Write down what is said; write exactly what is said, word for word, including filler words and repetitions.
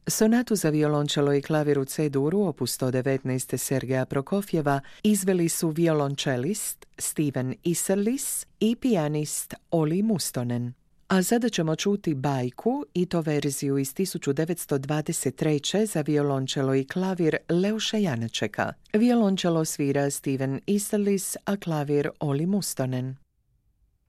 Sonatu za violončelo i klavir u C-duru opus sto devetnaest Sergeja Prokofjeva izveli su violončelist Steven Isserlis i pijanist Oli Mustonen. A sada ćemo čuti bajku, i to verziju iz tisuću devetsto dvadeset treće za violončelo i klavir Leuša Janečeka. Violončelo svira Steven Isserlis, a klavir Oli Mustonen.